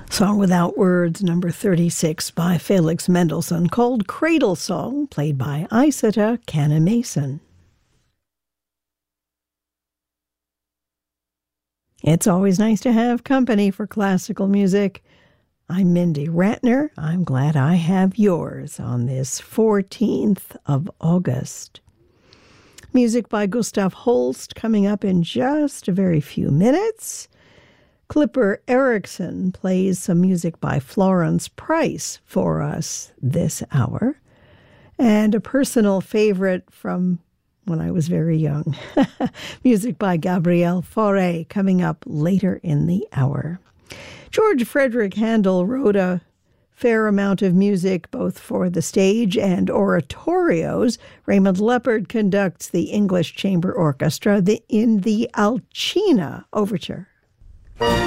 Song Without Words, number 36 by Felix Mendelssohn, called Cradle Song, played by Isata Canna-Mason. It's always nice to have company for classical music. I'm Mindy Ratner. I'm glad I have yours on this 14th of August. Music by Gustav Holst coming up in just a very few minutes. Clipper Erickson plays some music by Florence Price for us this hour. And a personal favorite from when I was very young, music by Gabriel Fauré coming up later in the hour. George Frederick Handel wrote a fair amount of music both for the stage and oratorios. Raymond Leppard conducts the English Chamber Orchestra in the Alcina Overture.